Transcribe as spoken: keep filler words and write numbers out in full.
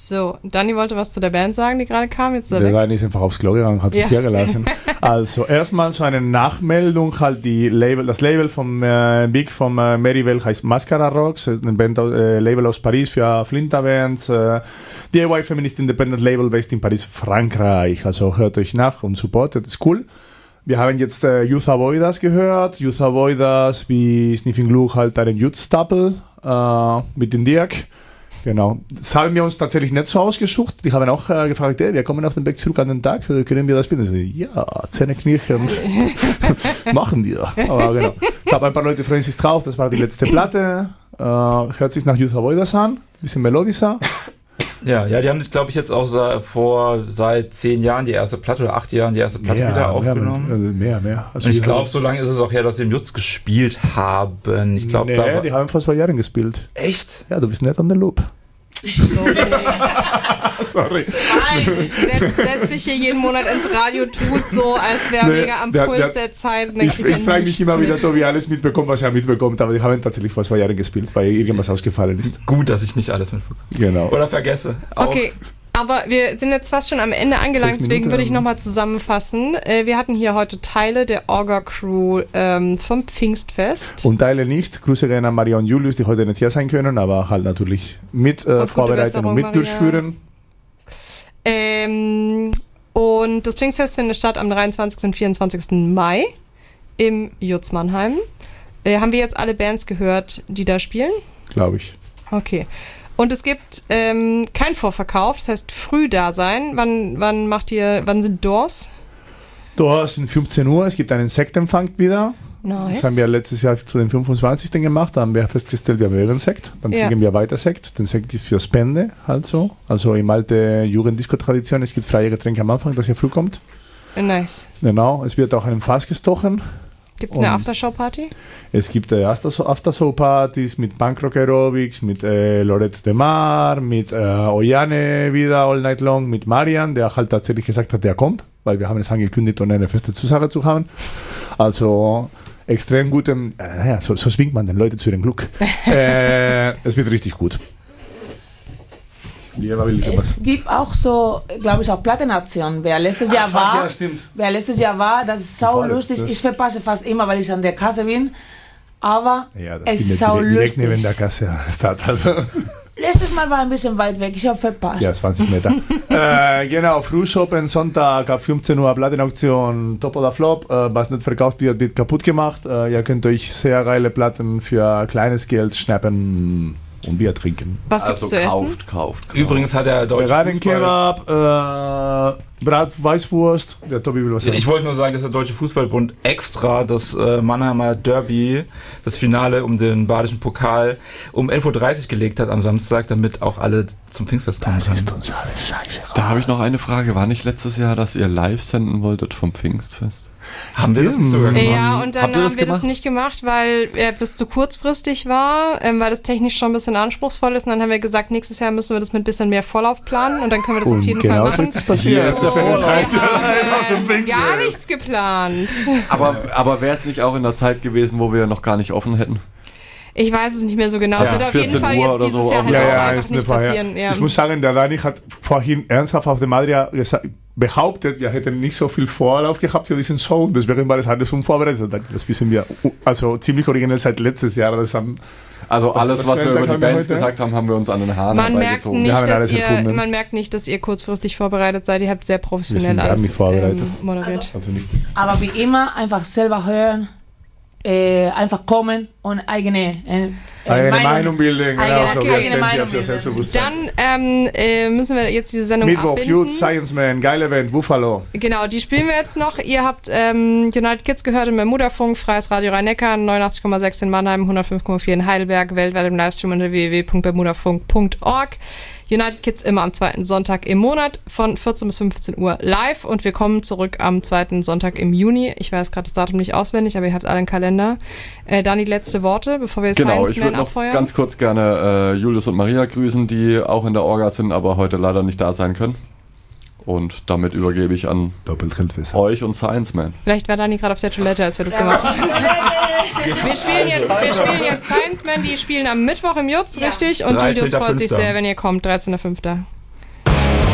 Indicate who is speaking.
Speaker 1: So, Dani wollte was zu der Band sagen, die gerade kam. Jetzt ist er
Speaker 2: Der
Speaker 1: weg.
Speaker 2: Dani ist einfach aufs Klo gegangen, hat sich
Speaker 1: Ja.
Speaker 2: hier gelassen. Also erstmal so eine Nachmeldung, halt die Label, das Label vom äh, Big vom äh, Merivale heißt Mascara Rocks, ein Band, äh, Label aus Paris für Flinterbands, äh, D I Y Feminist Independent Label based in Paris, Frankreich. Also hört euch nach und supportet, das ist cool. Wir haben jetzt äh, Youth Avoiders gehört, Youth Avoiders wie Sniffing Glue halt einen Youth Staple äh, mit dem Dirk. Genau, das haben wir uns tatsächlich nicht so ausgesucht. Die haben auch äh, gefragt, ey, wir kommen auf den Weg zurück an den Tag, können wir das spielen? So, ja, Zähne knirschend, machen wir. Aber genau, ich habe ein paar Leute freuen sich drauf, das war die letzte Platte, äh, hört sich nach Youth Avoiders an, bisschen melodischer.
Speaker 3: Ja, ja, die haben das, glaube ich, jetzt auch sa- vor seit zehn Jahren die erste Platte oder acht Jahren die erste Platte
Speaker 2: Mehr,
Speaker 3: wieder aufgenommen.
Speaker 2: Mehr, also mehr, mehr. Also
Speaker 3: Und ich
Speaker 2: Youth
Speaker 3: glaube, so lange ist es auch her, dass sie im Jutz gespielt haben. Ich glaube,
Speaker 2: nee,
Speaker 3: da war
Speaker 2: die haben vor zwei Jahren gespielt.
Speaker 3: echt?
Speaker 2: Ja, du bist nicht an der Loop. Sorry.
Speaker 1: Nein, setzt setz sich hier jeden Monat ins Radio, tut so, als wäre
Speaker 2: Nee,
Speaker 1: mega am
Speaker 2: der-
Speaker 1: Puls
Speaker 2: der-
Speaker 1: der Zeit.
Speaker 2: Ich, ich frage mich immer wieder, so wie alles mitbekommt, was er mitbekommt, aber die haben tatsächlich vor zwei Jahren gespielt, weil irgendwas ausgefallen ist.
Speaker 3: Gut, dass ich nicht alles mitbekomme.
Speaker 2: Genau.
Speaker 3: Oder vergesse. Auch.
Speaker 1: Okay, aber wir sind jetzt fast schon am Ende angelangt,
Speaker 2: Sechs
Speaker 1: deswegen
Speaker 2: Minuten.
Speaker 1: würde ich nochmal zusammenfassen. Äh, Wir hatten hier heute Teile der Orga-Crew ähm, vom Pfingstfest.
Speaker 2: Und Teile nicht. Grüße gerne an Maria und Julius, die heute nicht hier sein können, aber halt natürlich mit äh,
Speaker 1: gute
Speaker 2: vorbereiten
Speaker 1: Besserung,
Speaker 2: und mit
Speaker 1: Maria.
Speaker 2: durchführen.
Speaker 1: Ähm, und das Pfingstfest findet statt am dreiundzwanzigsten und vierundzwanzigsten Mai im Jutz Mannheim. Äh, haben wir jetzt alle Bands gehört, die da spielen?
Speaker 2: Glaube ich.
Speaker 1: Okay. Und es gibt ähm, kein Vorverkauf, das heißt früh da sein. Wann, wann macht ihr, wann sind Doors?
Speaker 2: Da sind fünfzehn Uhr, es gibt einen Sektempfang wieder.
Speaker 1: Nice.
Speaker 2: Das haben wir letztes Jahr zu den fünfundzwanzigsten gemacht. Da haben wir festgestellt, wir wollen Sekt. Dann
Speaker 1: Ja.
Speaker 2: trinken wir weiter Sekt. Den Sekt ist für Spende, halt so. Also im alte Jugenddisco-Tradition. Es gibt freie Getränke am Anfang, dass ihr früh kommt.
Speaker 1: Nice.
Speaker 2: Genau, es wird auch ein Fass gestochen.
Speaker 1: Gibt es eine
Speaker 2: Und-
Speaker 1: Aftershow-Party?
Speaker 2: Es gibt äh, Aftershow-Partys mit Punkrock Aerobics, mit äh, Lorette de Mar, mit äh, Oyane wieder all night long, mit Marian, der halt tatsächlich gesagt hat, der kommt, weil wir haben es angekündigt, um eine feste Zusage zu haben. Also extrem gutem, äh, naja, so, so schwingt man den Leuten zu ihrem Glück. äh, es wird richtig gut. Eva will
Speaker 4: Es
Speaker 2: was.
Speaker 4: gibt auch so, glaube ich, auch Plattenaktionen. Wer letztes Jahr
Speaker 2: Ah, fuck,
Speaker 4: war,
Speaker 2: ja, stimmt.
Speaker 4: wer letztes Jahr war, das ist sau
Speaker 2: War das-
Speaker 4: lustig.
Speaker 2: das-
Speaker 4: Ich verpasse fast immer, weil ich an der Kasse bin. Aber
Speaker 2: Ja, das
Speaker 4: es
Speaker 2: ist
Speaker 4: ist sau
Speaker 2: direkt, direkt neben
Speaker 4: lustig.
Speaker 2: der Kasse. Statt also.
Speaker 4: Letztes Mal war ein bisschen weit weg, ich habe verpasst.
Speaker 2: Ja, zwanzig Meter. äh, genau, Frühshoppen, Sonntag ab fünfzehn Uhr Plattenauktion, Top oder Flop. Äh, was nicht verkauft wird, wird kaputt gemacht. Äh, ihr könnt euch sehr geile Platten für kleines Geld schnappen und Bier trinken.
Speaker 1: Was gibt's
Speaker 5: Also
Speaker 1: zu essen?
Speaker 5: kauft, kauft, kauft.
Speaker 3: Übrigens hat der deutsche
Speaker 2: Veganen
Speaker 3: Fußball...
Speaker 2: Kebab, äh, Brat Weißwurst. Der Tobi will was
Speaker 3: Ja,
Speaker 2: sagen.
Speaker 3: ich wollte nur sagen, dass der Deutsche Fußballbund extra das äh, Mannheimer Derby, das Finale um den badischen Pokal, um elf Uhr dreißig gelegt hat am Samstag, damit auch alle zum Pfingstfest kommen
Speaker 2: Das
Speaker 3: können.
Speaker 2: ist uns alles scheiße.
Speaker 5: Da habe ich noch eine Frage. War nicht letztes Jahr, dass ihr live senden wolltet vom Pfingstfest?
Speaker 3: Haben wir das nicht sogar gemacht?
Speaker 1: Ja, und dann
Speaker 5: Habt ihr das
Speaker 1: haben wir das
Speaker 5: gemacht?
Speaker 1: nicht gemacht, weil er bis zu kurzfristig war, ähm, weil das technisch schon ein bisschen anspruchsvoll ist. Und dann haben wir gesagt, nächstes Jahr müssen wir das mit ein bisschen mehr Vorlauf planen und dann können wir das auf
Speaker 2: Und
Speaker 1: jeden
Speaker 2: genau
Speaker 1: Fall
Speaker 2: so
Speaker 1: machen.
Speaker 2: ist das passiert.
Speaker 5: Hier ist der
Speaker 2: Das wäre
Speaker 5: Vorlauf.
Speaker 2: Zeit.
Speaker 1: Äh, gar nichts geplant.
Speaker 5: Aber, aber wäre es nicht auch in der Zeit gewesen, wo wir noch gar nicht offen hätten?
Speaker 1: Ich weiß es nicht mehr so genau. es
Speaker 2: Ja,
Speaker 1: wird auf jeden
Speaker 5: vierzehn
Speaker 1: Fall
Speaker 5: Uhr
Speaker 1: jetzt
Speaker 5: oder
Speaker 1: dieses
Speaker 5: so
Speaker 1: Jahr
Speaker 5: auf-
Speaker 1: halt
Speaker 2: Ja,
Speaker 1: auch
Speaker 2: ja,
Speaker 1: einfach
Speaker 2: ist
Speaker 1: nicht
Speaker 2: eine Frage.
Speaker 1: passieren. Ja.
Speaker 2: Ich muss sagen, der Dani hat vorhin ernsthaft auf dem Adria gesa- behauptet, wir hätten nicht so viel Vorlauf gehabt für diesen Song, deswegen war das alles unvorbereitet. Das wissen wir, also ziemlich originell seit letztes Jahr. Das haben,
Speaker 5: Also
Speaker 2: Was-
Speaker 5: alles,
Speaker 2: was
Speaker 5: was wir
Speaker 2: für ein
Speaker 5: über
Speaker 2: Tag
Speaker 5: die
Speaker 2: haben wir
Speaker 5: Bands
Speaker 2: heute?
Speaker 5: gesagt haben, haben wir uns an den Haaren
Speaker 1: Man merkt,
Speaker 5: herbeigezogen.
Speaker 2: Wir
Speaker 1: nicht,
Speaker 2: haben
Speaker 1: dass
Speaker 2: alles
Speaker 1: ihr,
Speaker 2: erfunden.
Speaker 1: man merkt nicht, dass ihr kurzfristig vorbereitet seid. Ihr habt sehr professionell
Speaker 2: Wir sind gar
Speaker 1: alles
Speaker 2: nicht vorbereitet.
Speaker 1: ähm, moderiert.
Speaker 2: also nicht.
Speaker 4: Aber wie immer, einfach selber hören, äh, einfach kommen und eigene, äh, äh,
Speaker 2: Eigene Meinung bilden, genau,
Speaker 4: eigene,
Speaker 2: so
Speaker 4: eigene
Speaker 2: Selbstständig
Speaker 4: Meinung
Speaker 2: auf ihr
Speaker 4: bilden.
Speaker 2: Selbstbewusstsein.
Speaker 1: Dann ähm, äh, müssen wir jetzt diese Sendung
Speaker 2: Mittwoch,
Speaker 1: abbinden.
Speaker 2: Youth, Science Man, geile Band, Buffalo.
Speaker 1: Genau, die spielen wir jetzt noch. Ihr habt ähm, United Kids gehört im Bermudafunk, Freies Radio Rhein-Neckar, neunundachtzig Komma sechs in Mannheim, hundertfünf Komma vier in Heidelberg, weltweit im Livestream unter w w w punkt bermudafunk punkt org. United Kids immer am zweiten Sonntag im Monat von vierzehn bis fünfzehn Uhr live und wir kommen zurück am zweiten Sonntag im Juni. Ich weiß gerade das Datum nicht auswendig, aber ihr habt alle einen Kalender. Äh, Dani, letzte Worte, bevor wir
Speaker 5: Genau,
Speaker 1: Science
Speaker 5: ich
Speaker 1: Man
Speaker 5: würde noch
Speaker 1: abfeuern.
Speaker 5: ganz kurz gerne äh, Julius und Maria grüßen, die auch in der Orga sind, aber heute leider nicht da sein können. Und damit übergebe ich an
Speaker 2: Doppeltrittwisser.
Speaker 5: euch und Science Man.
Speaker 1: Vielleicht war Dani gerade auf der Toilette, als wir das gemacht haben. Wir spielen jetzt, wir spielen jetzt Science Man, die spielen am Mittwoch im Jutz, richtig? Und Julius freut sich
Speaker 3: dreizehnter fünfter
Speaker 1: sehr, wenn ihr kommt, dreizehnter fünfter